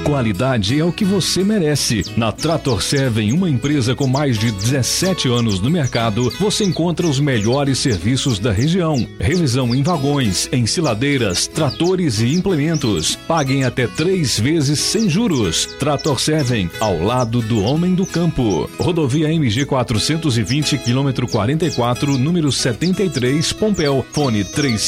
Qualidade é o que você merece. Na Trator Seven, uma empresa com mais de 17 anos no mercado, você encontra os melhores serviços da região. Revisão em vagões, ensiladeiras, tratores e implementos. Paguem até 3 vezes sem juros. Trator Seven, ao lado do homem do campo. Rodovia MG 420, quilômetro 44, número 73, Pompéu. Fone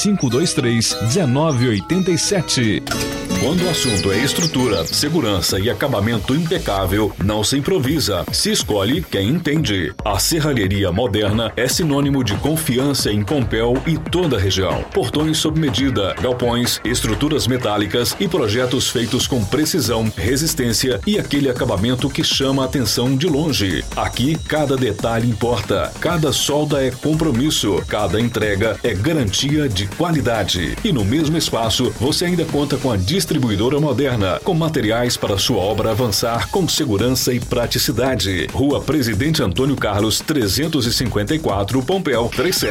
3523-1987. Quando o assunto é estrutura, segurança e acabamento impecável, não se improvisa, se escolhe quem entende. A Serralheria Moderna é sinônimo de confiança em Pompéu e toda a região. Portões sob medida, galpões, estruturas metálicas e projetos feitos com precisão, resistência e aquele acabamento que chama a atenção de longe. Aqui, cada detalhe importa, cada solda é compromisso, cada entrega é garantia de qualidade. E no mesmo espaço, você ainda conta com a Distribuidora Moderna, com materiais para sua obra avançar com segurança e praticidade. Rua Presidente Antônio Carlos, 354, Pompéu,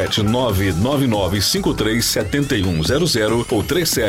37999537100 ou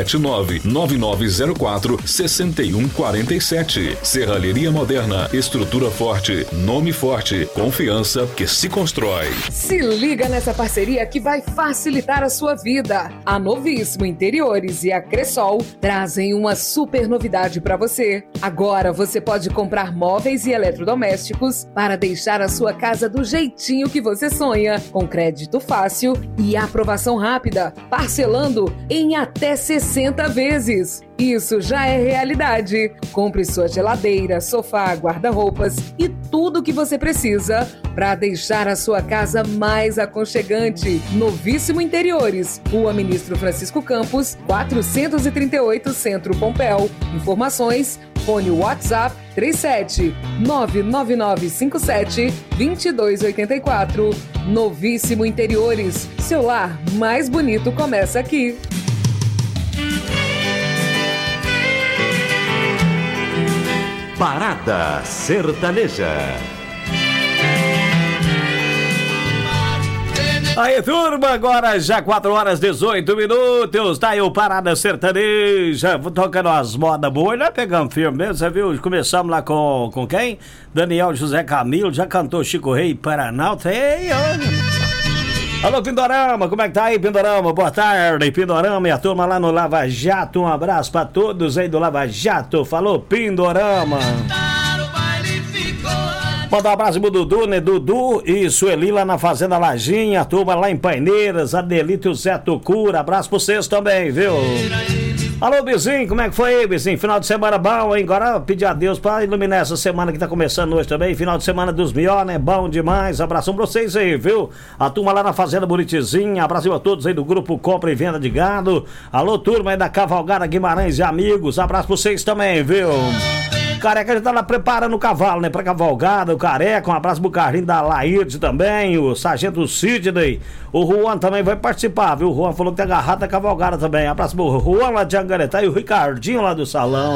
37999046147. Serralheria Moderna, estrutura forte, nome forte, confiança que se constrói. Se liga nessa parceria que vai facilitar a sua vida. A Novíssimo Interiores e a Cressol trazem uma super novidade para você. Agora você pode comprar móveis e eletrodomésticos para deixar a sua casa do jeitinho que você sonha, com crédito fácil e aprovação rápida, parcelando em até 60 vezes. Isso já é realidade. Compre sua geladeira, sofá, guarda-roupas e tudo o que você precisa para deixar a sua casa mais aconchegante. Novíssimo Interiores, Rua Ministro Francisco Campos, 438, Centro Pompéu. Informações, fone WhatsApp 37-99957-2284. Novíssimo Interiores, seu lar mais bonito começa aqui. Parada Sertaneja. Aí, turma, agora já 4h18, tá aí o Parada Sertaneja, tocando as modas boas, nós pegamos firme mesmo, você viu? Começamos lá com quem? Daniel José Camilo, já cantou Chico Rei e Paraná, Alô, Pindorama, como é que tá aí, Pindorama? Boa tarde, Pindorama e a turma lá no Lava Jato, um abraço pra todos aí do Lava Jato, falou, Pindorama. Manda um abraço pro Dudu, né? Dudu e Sueli lá na Fazenda Lajinha, a turma lá em Paineiras, Adelito e o Zé Tucura, abraço pra vocês também, viu? Alô, Bizinho, como é que foi aí, Bizinho? Final de semana bom, hein? Agora pedir a Deus pra iluminar essa semana que tá começando hoje também, final de semana dos melhores, né? Bom demais, abração pra vocês aí, viu? A turma lá na Fazenda Buritizinha, abraço a todos aí do grupo Compra e Venda de Gado. Alô, turma aí da Cavalgada Guimarães e amigos, abraço pra vocês também, viu? Careca já tá lá preparando o cavalo, né? Pra cavalgada, o Careca, um abraço pro Carlinho da Laírde também, o Sargento Sidney, o Juan também vai participar, viu? O Juan falou que tem agarrado da cavalgada também, abraço pro Juan lá de Angaretá e o Ricardinho lá do salão.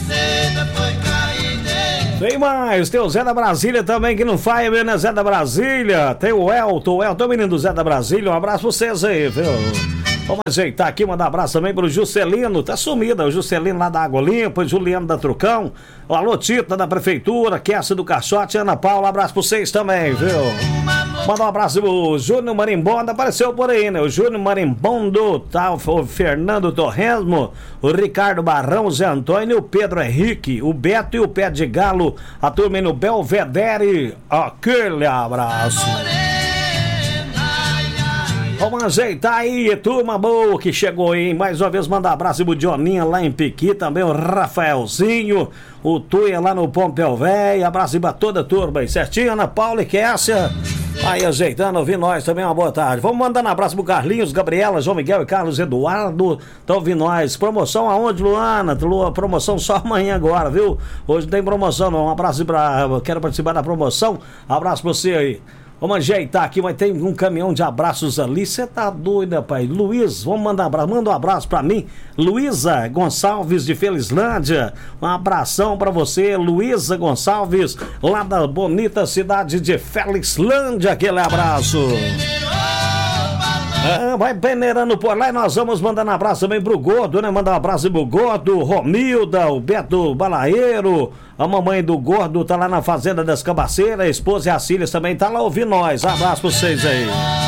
Tem mais, tem o Zé da Brasília também, que não faz, né? Zé da Brasília, tem o Elton, menino do Zé da Brasília, um abraço pra vocês aí, viu? Vamos ajeitar aqui, mandar um abraço também pro Juscelino, tá sumido, o Juscelino lá da Água Limpa, o Juliano da Trucão, o Alô Tita da Prefeitura, Kessia do Caixote, Ana Paula, abraço pra vocês também, viu? Mandar um abraço pro Júnior Marimbondo, apareceu por aí, né? O Júnior Marimbondo, tá? O Fernando Torresmo, o Ricardo Barrão, o Zé Antônio, o Pedro Henrique, o Beto e o Pé de Galo, a turma no Belvedere, aquele abraço. Vamos ajeitar aí, turma boa que chegou aí. Mais uma vez, mandar abraço pro Dioninha lá em Piqui, também o Rafaelzinho, o Tuia lá no Pompeu Velho. Abraço pra toda a turma aí, certinho? Ana Paula e Kessia. Aí ajeitando, ouvindo nós também, uma boa tarde. Vamos mandando um abraço pro Carlinhos, Gabriela, João Miguel e Carlos Eduardo. Estão ouvindo nós. Promoção aonde, Luana? Promoção só amanhã agora, viu? Hoje não tem promoção não. Um abraço quero participar da promoção. Abraço pra você aí. Vamos ajeitar aqui, mas tem um caminhão de abraços ali. Você tá doido, rapaz? Luiz, vamos mandar um abraço. Manda um abraço pra mim. Luísa Gonçalves de Felizlândia. Um abração pra você, Luísa Gonçalves, lá da bonita cidade de Felizlândia. Aquele abraço. Vai peneirando por lá e nós vamos mandando abraço também pro Gordo, né? Mandar um abraço pro Gordo, Romilda, o Beto Balaeiro, a mamãe do Gordo tá lá na Fazenda das Cabaceiras, a esposa e as filhas também tá lá ouvindo nós. Abraço pra vocês aí.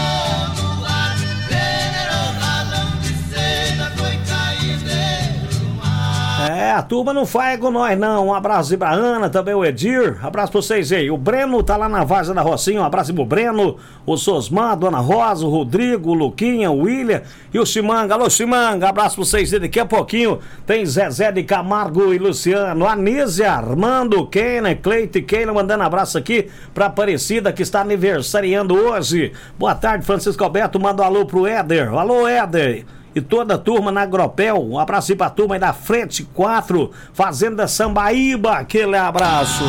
A turma não faz com nós não. Um abraço pra Ana, também o Edir. Abraço pra vocês aí. O Breno tá lá na Várzea da Rocinha. Um abraço pro Breno, o Sosmar, Dona Rosa, o Rodrigo, o Luquinha, o William e o Chimanga. Alô, Chimanga, abraço pra vocês aí. Daqui a pouquinho tem Zezé de Camargo e Luciano, Anísia, Armando, Keina, Cleito e Keila mandando abraço aqui pra Aparecida que está aniversariando hoje. Boa tarde, Francisco Alberto. Manda um alô pro Éder. Alô, Éder. E toda a turma na Agropel, um abraço aí pra turma aí da Frente 4, Fazenda Sambaíba, aquele abraço.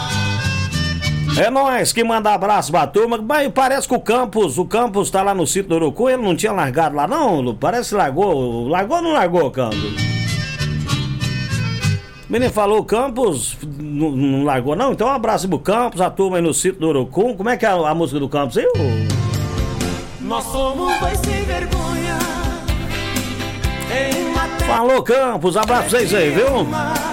É nós que manda abraço pra turma, mas parece que o Campos tá lá no sítio do Urucu, ele não tinha largado lá não, parece que largou ou não largou, Campos? O menino falou, Campos não largou não, então um abraço pro Campos, a turma aí no sítio do Urucu, como é que é a música do Campos aí? Nós somos dois sem vergonha. Falou, Campos, abraço pra vocês aí, viu?